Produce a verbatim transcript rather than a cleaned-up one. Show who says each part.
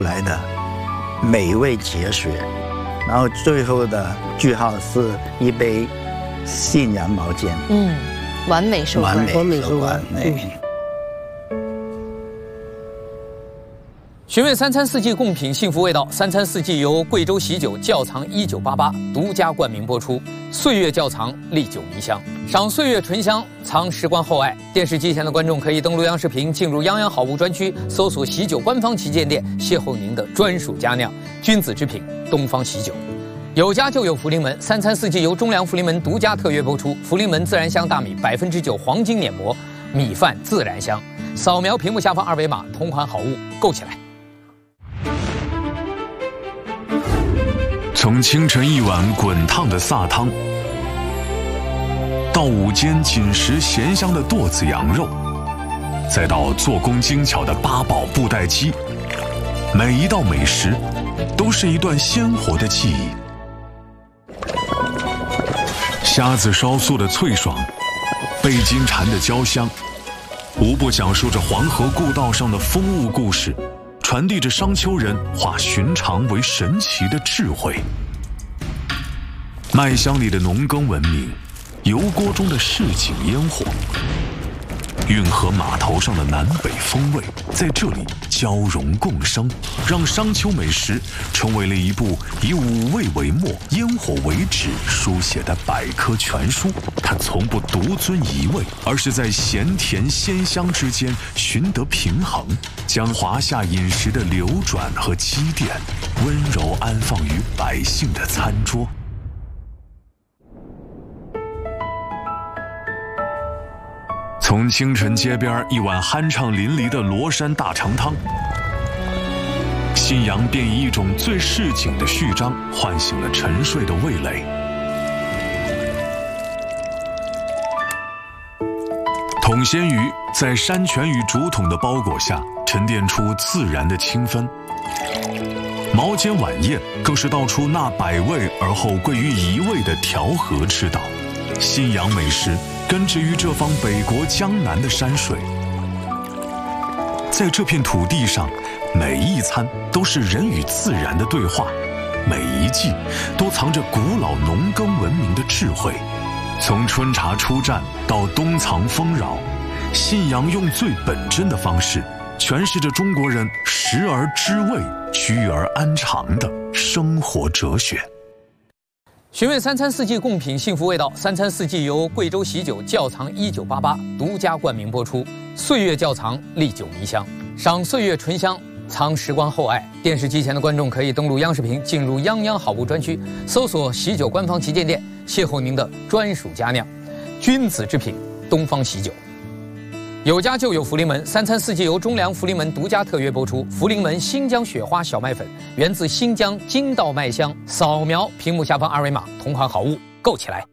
Speaker 1: 来的美味解水，然后最后的句号是一杯信阳毛尖。
Speaker 2: 嗯，完美收官，
Speaker 1: 完美收官。嗯。
Speaker 3: 寻味三餐四季，共品幸福味道。三餐四季由贵州喜酒窖藏一九八八独家冠名播出。岁月窖藏，历久弥香。赏岁月醇香，藏时光厚爱。电视机前的观众可以登录央视频，进入泱泱好物专区，搜索喜酒官方旗舰店，邂逅您的专属佳酿，君子之品，东方喜酒。有家就有福临门，三餐四季由中粮福临门独家特约播出。福临门自然香大米，百分之九黄金碾磨，米饭自然香。扫描屏幕下方二维码，同款好物购起来。
Speaker 4: 从清晨一碗滚烫的萨汤，到午间紧实咸香的剁子羊肉，再到做工精巧的八宝布袋鸡，每一道美食都是一段鲜活的记忆。虾子烧酥的脆爽，贝金蝉的焦香，无不讲述着黄河故道上的风物故事，传递着商丘人化寻常为神奇的智慧。麦香里的农耕文明，油锅中的市井烟火，运河码头上的南北风味，在这里交融共生，让商丘美食成为了一部以五味为末、烟火为旨书写的百科全书。它从不独尊一味，而是在咸甜鲜香之间寻得平衡，将华夏饮食的流转和积淀温柔安放于百姓的餐桌。从清晨街边一碗酣畅淋漓的罗山大肠汤，信阳便以一种最市井的序章唤醒了沉睡的味蕾。桶鲜鱼在山泉与竹筒的包裹下沉淀出自然的清芬，毛尖晚宴更是道出那百味而后归于一味的调和之道。信阳美食根植于这方北国江南的山水，在这片土地上，每一餐都是人与自然的对话，每一季都藏着古老农耕文明的智慧。从春茶初绽到冬藏丰饶，信阳用最本真的方式诠释着中国人食而知味、居而安常的生活哲学。
Speaker 3: 寻味三餐四季，共品幸福味道。三餐四季由贵州喜酒窖藏一九八八独家冠名播出。岁月窖藏，历久弥香。赏岁月醇香，藏时光厚爱。电视机前的观众可以登录央视频，进入泱泱好物专区，搜索喜酒官方旗舰店，邂逅您的专属佳酿，君子之品，东方喜酒。有家就有福临门，三餐四季由中粮福临门独家特约播出。福临门新疆雪花小麦粉源自新疆金稻麦香，扫描屏幕下方二维码，同款好物购起来。